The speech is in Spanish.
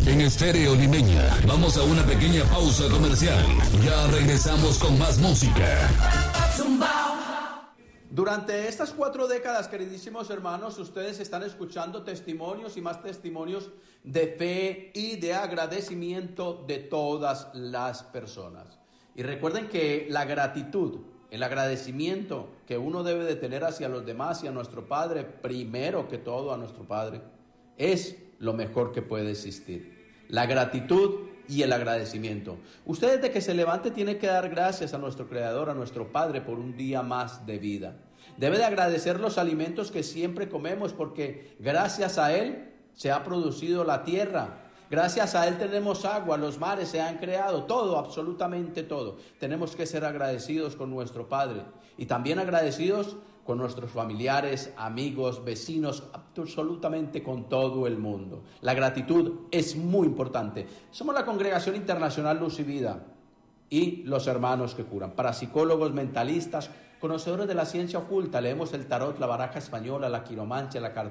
en Estéreo Limeña. Vamos a una pequeña pausa comercial. Ya regresamos con más música. Durante estas 4 décadas, queridísimos hermanos, ustedes están escuchando testimonios y más testimonios de fe y de agradecimiento de todas las personas. Y recuerden que la gratitud, el agradecimiento que uno debe de tener hacia los demás y a nuestro Padre, primero que todo a nuestro Padre, es lo mejor que puede existir. La gratitud y el agradecimiento. Usted desde que se levante tiene que dar gracias a nuestro Creador, a nuestro Padre, por un día más de vida. Debe de agradecer los alimentos que siempre comemos, porque gracias a Él se ha producido la tierra. Gracias a Él tenemos agua, los mares se han creado, todo, absolutamente todo. Tenemos que ser agradecidos con nuestro Padre y también agradecidos con nuestros familiares, amigos, vecinos, absolutamente con todo el mundo. La gratitud es muy importante. Somos la Congregación Internacional Luz y Vida y los hermanos que curan. Parapsicólogos, mentalistas, conocedores de la ciencia oculta, leemos el tarot, la baraja española, la quiromancia, la carta